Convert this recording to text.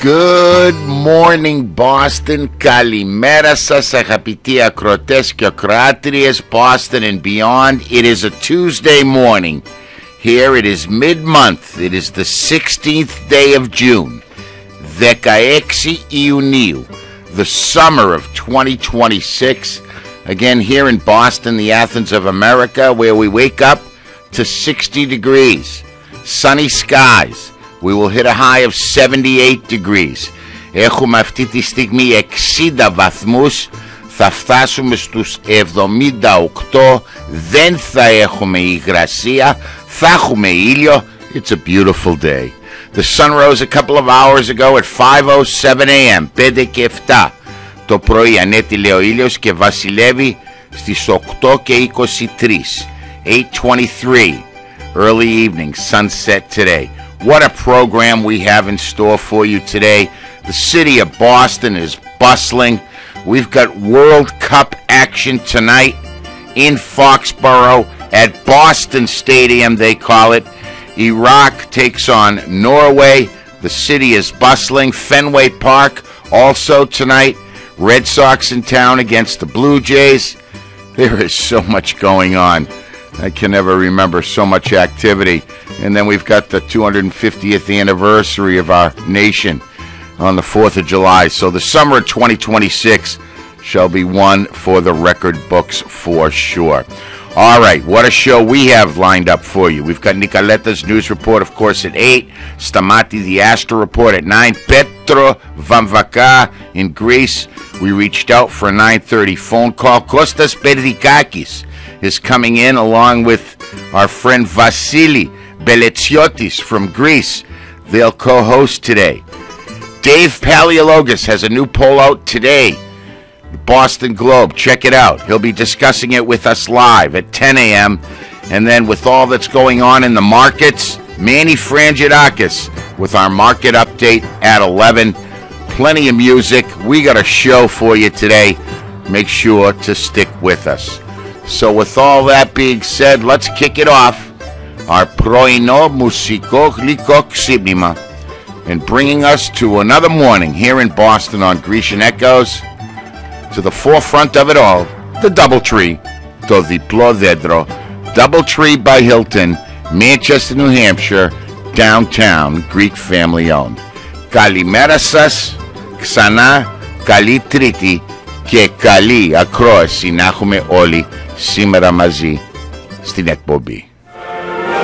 Good morning, Boston. Kalimera σας, αγαπητοί ακροτές και ακροάτριες, Boston and beyond. It is a Tuesday morning. Here it is mid-month. It is the 16th day of June. 16 Ιουνίου. The summer of 2026. Again, here in Boston, the Athens of America, where we wake up to 60 degrees. Sunny skies. We will hit a high of 78 degrees. Έχουμε αυτή τη στιγμή 60 βαθμούς. Θα φτάσουμε στους 78. Δεν θα έχουμε υγρασία. Θα έχουμε ήλιο. It's a beautiful day. The sun rose a couple of hours ago at 5:07 a.m. 5 και 7 το πρωί ανέτειλε ο ήλιος και βασιλεύει στις 8 και 23. 8:23 early evening sunset today. What a program we have in store for you today. The city of Boston is bustling. We've got World Cup action tonight in Foxborough at Boston Stadium, they call it. Iraq takes on Norway. The city is bustling. Fenway Park also tonight. Red Sox in town against the Blue Jays. There is so much going on. I can never remember so much activity. And then we've got the 250th anniversary of our nation on the 4th of July. So the summer of 2026 shall be one for the record books for sure. All right, what a show we have lined up for you. We've got Nicoleta's news report, of course, at 8. Stamati, the Astro report at 9. Petro Vamvaka in Greece. We reached out for a 9:30 phone call. Kostas Perdikakis is coming in along with our friend Vasili Beletsiotis from Greece. They'll co-host today. Dave Paleologos has a new poll out today. Boston Globe, check it out. He'll be discussing it with us live at 10 a.m. And then with all that's going on in the markets, Manny Frangidakis with our market update at 11. Plenty of music. We got a show for you today. Make sure to stick with us. So with all that being said, let's kick it off. Our πρωινό μουσικό γλυκό ξύπνημα. And bringing us to another morning here in Boston on Grecian Echoes. To the forefront of it all, the Doubletree, το διπλό δέντρο, Doubletree by Hilton, Manchester, New Hampshire, downtown, Greek family owned. Καλημέρα σας, ξανά καλή Τρίτη και καλή ακρόαση να έχουμε όλοι σήμερα μαζί στην εκπομπή.